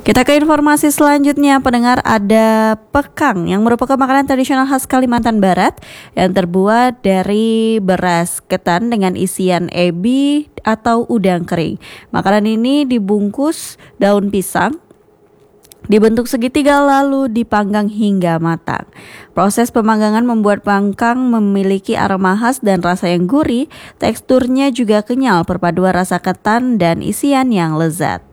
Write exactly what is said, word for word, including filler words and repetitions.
Kita ke informasi selanjutnya, pendengar. Ada pekang yang merupakan makanan tradisional khas Kalimantan Barat yang terbuat dari beras ketan dengan isian ebi atau udang kering. Makanan ini dibungkus daun pisang, dibentuk segitiga lalu dipanggang hingga matang. Proses pemanggangan membuat pangkang memiliki aroma khas dan rasa yang gurih. Teksturnya juga kenyal, perpaduan rasa ketan dan isian yang lezat.